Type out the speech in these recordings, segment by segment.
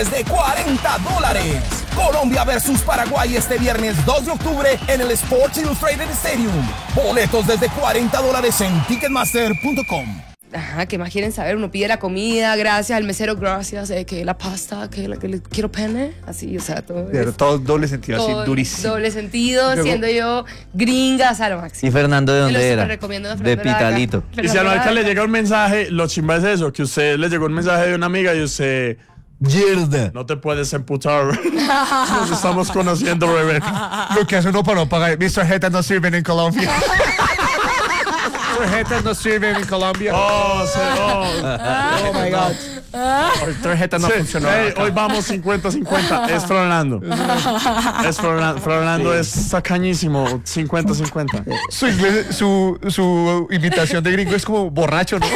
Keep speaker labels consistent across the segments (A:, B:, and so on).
A: de $40. Colombia versus Paraguay este viernes 2 de octubre en el Sports Illustrated Stadium. Boletos desde $40 en Ticketmaster.com.
B: Ajá, ¿qué más quieren saber? Uno pide la comida, gracias al mesero, gracias, que la pasta, que quiero pene, así, o sea, todo.
C: Pero todo doble sentido,
B: todo
C: así durísimo.
B: Doble sentido,
C: Luego,
B: siendo yo gringa, a lo máximo.
D: ¿Y Fernando de dónde era?
B: De
D: Pitalito.
E: Y si a la vez le llega un mensaje, lo chimba es eso, que usted le llegó un mensaje de una amiga y usted...
D: Yerda.
E: No te puedes emputar. Nos estamos conociendo, Rebeca.
C: Lo que hace uno para no pagar. Mis tarjetas no sirven en Colombia. Tarjetas no sirven en Colombia.
E: Oh
C: my God. Tarjeta no funcionó.
E: Hey, hoy vamos 50-50. Es Fernando. Fernando es sacañísimo. 50-50.
C: Su inglés, su imitación de gringo es como borracho, ¿no?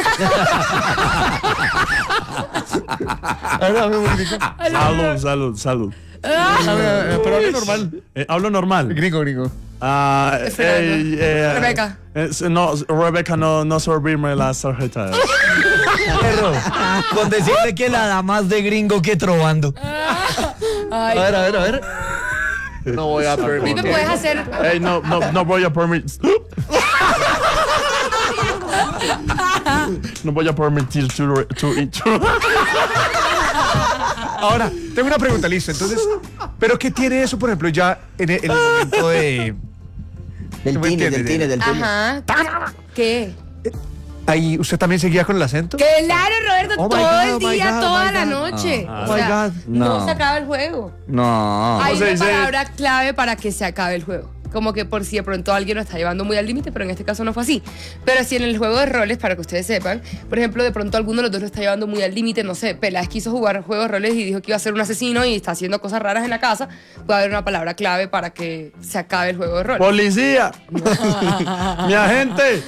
E: Salud.
C: Pero hablo normal.
E: Hablo normal.
C: Gringo.
B: Rebeca.
E: No, Rebeca, no servirme las tarjetas.
D: Perro, con decirle que la da más de gringo que trovando.
B: Ay.
D: A ver.
C: No voy a permitir.
B: Pipe, puedes hacer.
E: Hey, no voy a permitir. No voy a permitir tu.
C: Ahora, tengo una pregunta, listo. Entonces, ¿pero qué tiene eso, por ejemplo, ya en el momento de...
D: Del tine.
B: Ajá. ¿Qué?
C: Ahí, ¿usted también seguía con el acento?
B: Claro, Roberto,
C: Oh my
B: todo
C: God,
B: el
C: oh my
B: día,
C: God,
B: toda
C: oh my
B: la
C: God.
B: noche.
C: Oh
B: O
C: my
B: sea,
C: God.
B: no
D: No.
B: se acaba el juego.
D: No.
B: Hay
E: O sea,
B: una
E: dice-
B: palabra clave para que se acabe el juego. Como que por si de pronto alguien lo está llevando muy al límite, pero en este caso no fue así. Pero si en el juego de roles, para que ustedes sepan, por ejemplo, de pronto alguno de los dos lo está llevando muy al límite, no sé, Peláez quiso jugar juegos de roles y dijo que iba a ser un asesino y está haciendo cosas raras en la casa, puede haber una palabra clave para que se acabe el juego de roles.
E: ¡Policía! ¡Mi agente!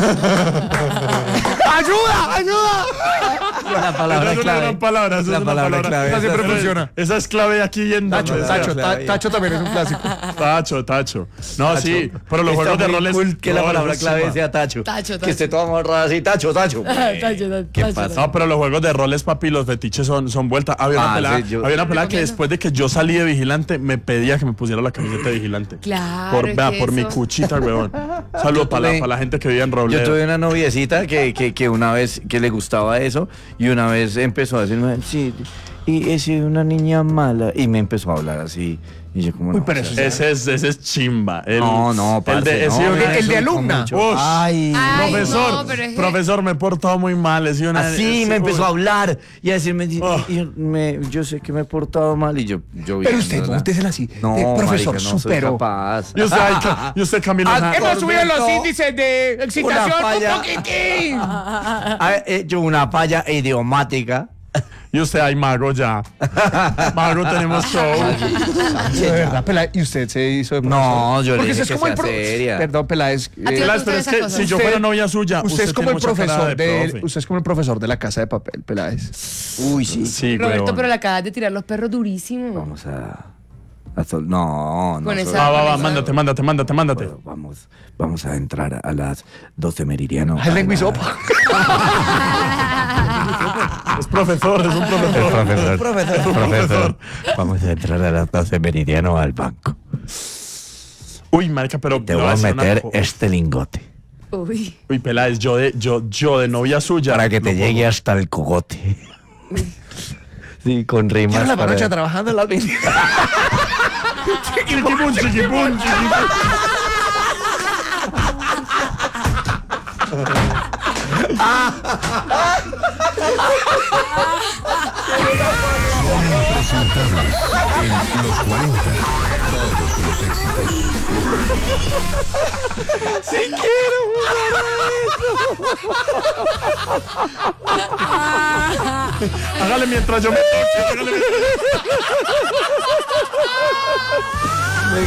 C: ¡Ayuda!
D: La palabra
E: Esa es una
D: clave.
E: gran palabra. Esa
D: La
E: es una
D: palabra
E: palabra.
D: clave.
C: Esa siempre funciona.
E: Esa es clave aquí en
C: Tacho también es un clásico.
E: Tacho. No, sí, pero los
D: Está
E: juegos de
D: muy
E: roles.
D: cool que la
E: no,
D: palabra
E: eso
D: clave
E: sí,
D: sea tacho.
B: Tacho.
D: Que esté toda amarrada así, tacho. ¿Qué pasa?
E: No, pero los juegos de roles, papi, los fetiches son vuelta. Había una pelada,
D: sí, yo-
E: había una pelada que
B: Recomiendo.
E: después de que yo salí de vigilante, me pedía que me pusiera la camiseta de vigilante.
B: Claro, es que
E: Por mi
B: eso-
E: cuchita, weón. Saludos para
D: tuve-
E: la gente que vive en Robledo.
D: Yo tuve una noviecita que una vez que le gustaba eso y una vez empezó a decirme, sí, y es una niña mala y me empezó a hablar así y yo como
C: Uy,
D: no,
C: pero
D: o sea,
C: eso
E: Ese es chimba.
D: no, parce,
E: he sido-
D: no,
C: el de
D: eso
C: alumna.
D: mucho.
E: Ush.
D: Ay,
B: Ay,
E: Profesor,
B: no, pero es que-
E: profesor, me he portado muy mal. He sido una,
D: así me empezó a hablar y a decirme,
E: Oh.
D: yo sé que me he portado mal y yo
C: Pero usted,
D: viéndola.
C: móntesela así.
D: No,
C: Profesor,
D: marica, no soy
C: superó.
D: capaz.
E: Y usted Camilo.
C: Hemos subido los índices de excitación
D: Una falla.
C: un poquitín.
D: Ha hecho una falla idiomática.
E: Y usted, ay, Mago, ya. Mago, tenemos show.
C: De verdad, Peláez. ¿Y usted se hizo de profesor?
D: No, yo le
C: Porque
D: dije
C: usted es
D: que
C: como el
D: sea seria.
C: Perdón, Peláez.
B: ¿A ti no te
E: Pero
B: gustan
E: es
B: esas
E: que
B: cosas?
E: si yo fuera novia suya,
C: Usted es como
E: tiene
C: el
E: mucha cara
C: profesor
E: de
C: de,
E: profe.
C: usted es como el profesor de la Casa de Papel, Peláez.
D: Uy, sí.
E: Sí,
B: Roberto,
E: weón.
B: pero le acabas de tirar los perros durísimo.
D: Vamos a no,
B: Con
D: no.
B: esa-
E: Va, mándate.
D: Pero vamos a entrar a las 12 meridiano.
C: ¿Es lenguisopa?
E: Es profesor, es un profesor.
D: Profesor. Vamos a entrar a las 12 meridiano al banco.
E: Uy, marica, pero
D: Te
E: le
D: voy a
E: decir una
D: meter
E: co-
D: este lingote
B: Uy.
E: Uy, Peláez, yo de novia suya.
D: para que te
E: no
D: llegue hasta el cogote. Sí, con rimas.
C: Lleva la
D: para-
C: manocha trabajando en la avenida.
E: puedo. Chiquipún.
F: En los 40, todos los éxitos.
E: Hágale mientras yo me toque. Hágale mientras-